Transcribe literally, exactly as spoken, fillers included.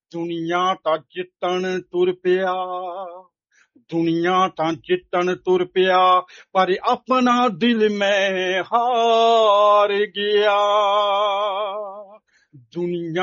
ਦੁਨੀਆ ਤਾਂ ਜਿੱਤਣ ਤੁਰ ਪਿਆ, ਦੁਨੀਆ ਤਾਂ ਜਿੱਤਣ ਤੁਰ ਪਿਆ, ਪਰ ਆਪਣਾ ਦਿਲ ਮੈਂ ਹਾਰ ਗਿਆ। ਦੁਨੀਆ